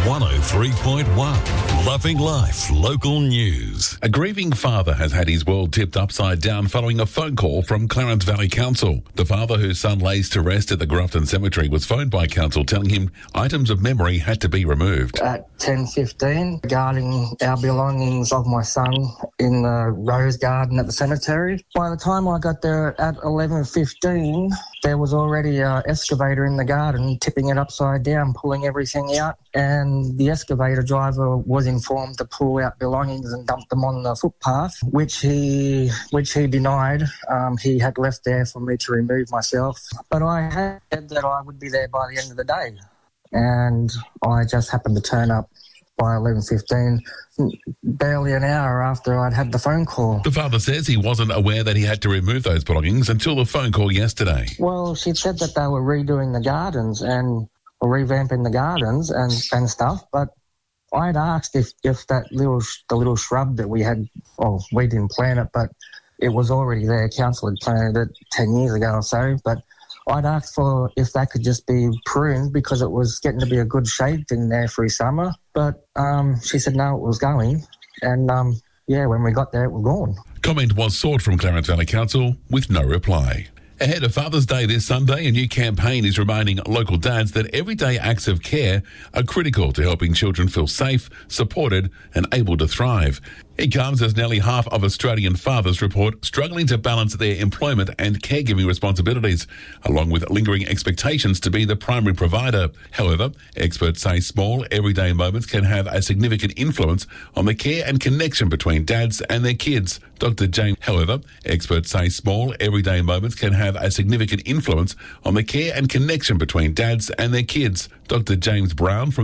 103.1 Loving Life Local News. A grieving father has had his world tipped upside down following a phone call from Clarence Valley Council. The father whose son lays to rest at the Grafton Cemetery was phoned by council telling him items of memory had to be removed. At 10:15, regarding our belongings of my son in the rose garden at the cemetery. By the time I got there at 11:15, there was already an excavator in the garden tipping it upside down, pulling everything out, and the excavator driver was informed to pull out belongings and dump them on the footpath, which he denied. He had left there for me to remove myself, but I had said that I would be there by the end of the day, and I just happened to turn up by 11:15, barely an hour after I'd had the phone call. The father says he wasn't aware that he had to remove those belongings until the phone call yesterday. Well, she said that they were redoing the gardens and revamping the gardens and stuff, but I'd asked if the little shrub that we had, well, we didn't plant it, but it was already there. Council had planted it 10 years ago or so, but I'd asked for if that could just be pruned because it was getting to be a good shade thing there through summer. But she said no, it was going. And, when we got there, it was gone. Comment was sought from Clarence Valley Council with no reply. Ahead of Father's Day this Sunday, a new campaign is reminding local dads that everyday acts of care are critical to helping children feel safe, supported and able to thrive. It comes as nearly half of Australian fathers report struggling to balance their employment and caregiving responsibilities, along with lingering expectations to be the primary provider. However, experts say small, everyday moments can have a significant influence on the care and connection between dads and their kids. Dr. James Brown from